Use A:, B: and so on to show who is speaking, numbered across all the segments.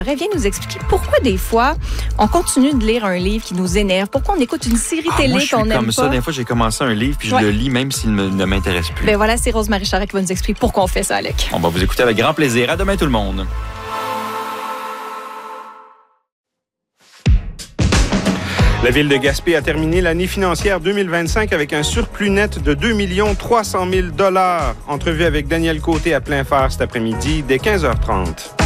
A: Viens nous expliquer pourquoi des fois on continue de lire un livre qui nous énerve, pourquoi on écoute une série télé
B: moi,
A: qu'on n'aime pas.
B: comme ça, des fois j'ai commencé un livre puis je le lis même s'il ne m'intéresse plus.
A: Ben voilà, c'est Rose-Marie Charest qui va nous expliquer pourquoi on fait ça, Alec.
B: On va vous écouter avec grand plaisir. À demain tout le monde.
C: La ville de Gaspé a terminé l'année financière 2025 avec un surplus net de 2 300 000 $. Entrevue avec Daniel Côté à plein phare cet après-midi dès 15h30.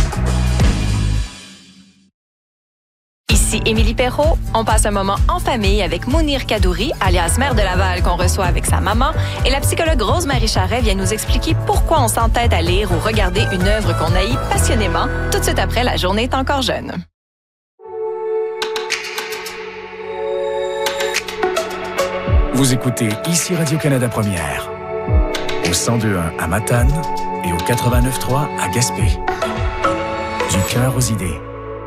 A: Ici Émilie Perrault. On passe un moment en famille avec Mounir Kadouri, alias Mère de Laval, qu'on reçoit avec sa maman. Et la psychologue Rose-Marie Charest vient nous expliquer pourquoi on s'entête à lire ou regarder une œuvre qu'on haït passionnément, tout de suite après La journée est encore jeune.
D: Vous écoutez ici Radio-Canada Première, au 102.1 à Matane et au 89.3 à Gaspé. Du cœur aux idées.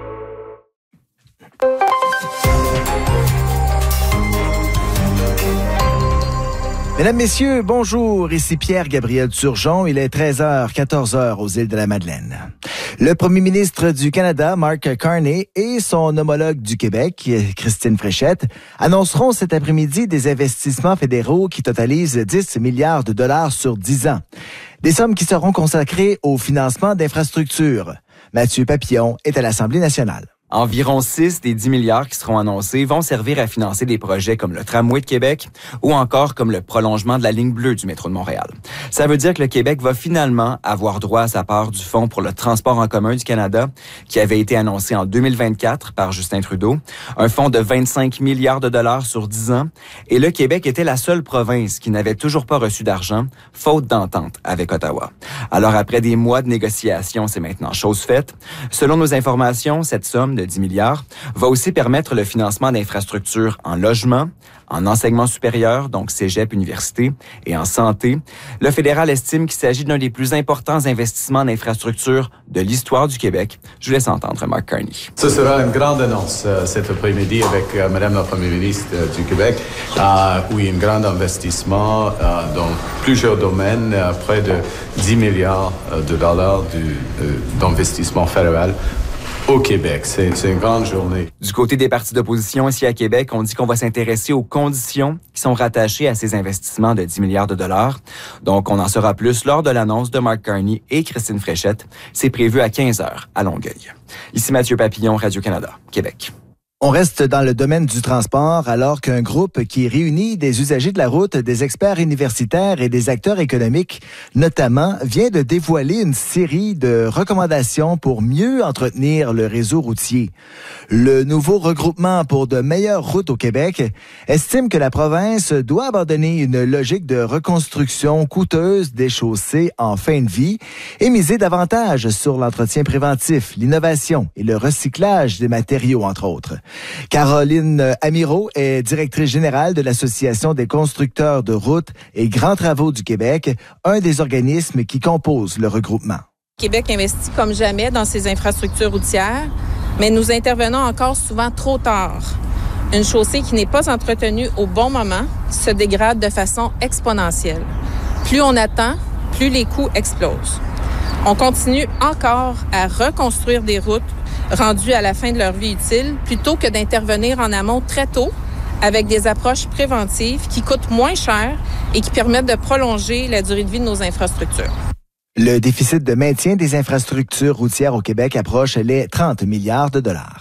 E: Mesdames, Messieurs, bonjour. Ici Pierre-Gabriel Turgeon. Il est 13h, 14h aux îles de la Madeleine. Le premier ministre du Canada, Mark Carney, et son homologue du Québec, Christine Fréchette, annonceront cet après-midi des investissements fédéraux qui totalisent 10 milliards de dollars sur 10 ans. Des sommes qui seront consacrées au financement d'infrastructures. Mathieu Papillon est à l'Assemblée nationale.
F: Environ 6 des 10 milliards qui seront annoncés vont servir à financer des projets comme le Tramway de Québec ou encore comme le prolongement de la ligne bleue du métro de Montréal. Ça veut dire que le Québec va finalement avoir droit à sa part du Fonds pour le transport en commun du Canada qui avait été annoncé en 2024 par Justin Trudeau, un fonds de 25 milliards de dollars sur 10 ans. Et le Québec était la seule province qui n'avait toujours pas reçu d'argent, faute d'entente avec Ottawa. Alors après des mois de négociations, c'est maintenant chose faite. Selon nos informations, cette somme de 10 milliards, va aussi permettre le financement d'infrastructures en logement, en enseignement supérieur, donc cégep, université, et en santé. Le fédéral estime qu'il s'agit d'un des plus importants investissements en infrastructures de l'histoire du Québec. Je vous laisse entendre Mark Carney.
G: Ce sera une grande annonce cet après-midi avec Madame la Première ministre du Québec. Oui, un grand investissement dans plusieurs domaines, près de 10 milliards de dollars d'investissement fédéral au Québec. C'est une grande journée.
F: Du côté des partis d'opposition ici à Québec, on dit qu'on va s'intéresser aux conditions qui sont rattachées à ces investissements de 10 milliards de dollars. Donc, on en saura plus lors de l'annonce de Mark Carney et Christine Fréchette. C'est prévu à 15h à Longueuil. Ici Mathieu Papillon, Radio-Canada, Québec.
E: On reste dans le domaine du transport alors qu'un groupe qui réunit des usagers de la route, des experts universitaires et des acteurs économiques, notamment, vient de dévoiler une série de recommandations pour mieux entretenir le réseau routier. Le nouveau regroupement pour de meilleures routes au Québec estime que la province doit abandonner une logique de reconstruction coûteuse des chaussées en fin de vie et miser davantage sur l'entretien préventif, l'innovation et le recyclage des matériaux, entre autres. Caroline Amirault est directrice générale de l'Association des constructeurs de routes et grands travaux du Québec, un des organismes qui composent le regroupement.
H: Québec investit comme jamais dans ses infrastructures routières, mais nous intervenons encore souvent trop tard. Une chaussée qui n'est pas entretenue au bon moment se dégrade de façon exponentielle. Plus on attend, plus les coûts explosent. On continue encore à reconstruire des routes rendus à la fin de leur vie utile, plutôt que d'intervenir en amont très tôt avec des approches préventives qui coûtent moins cher et qui permettent de prolonger la durée de vie de nos infrastructures.
E: Le déficit de maintien des infrastructures routières au Québec approche les 30 milliards de dollars.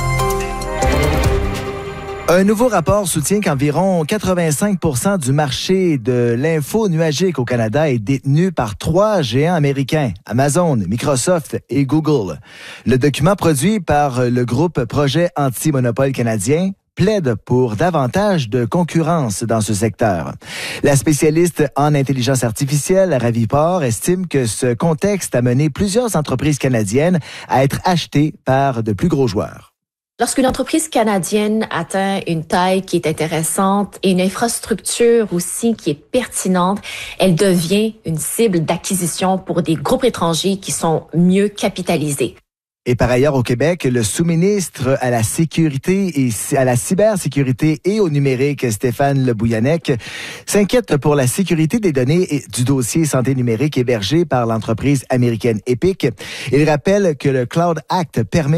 E: Un nouveau rapport soutient qu'environ 85% du marché de l'info nuagique au Canada est détenu par 3 géants américains, Amazon, Microsoft et Google. Le document produit par le groupe Projet Anti-Monopole canadien plaide pour davantage de concurrence dans ce secteur. La spécialiste en intelligence artificielle, Ravi Por, estime que ce contexte a mené plusieurs entreprises canadiennes à être achetées par de plus gros joueurs.
I: Lorsqu'une entreprise canadienne atteint une taille qui est intéressante et une infrastructure aussi qui est pertinente, elle devient une cible d'acquisition pour des groupes étrangers qui sont mieux capitalisés.
E: Et par ailleurs, au Québec, le sous-ministre à la sécurité et à la cybersécurité et au numérique, Stéphane Le Bouillannec, s'inquiète pour la sécurité des données et du dossier santé numérique hébergé par l'entreprise américaine Epic. Il rappelle que le Cloud Act permet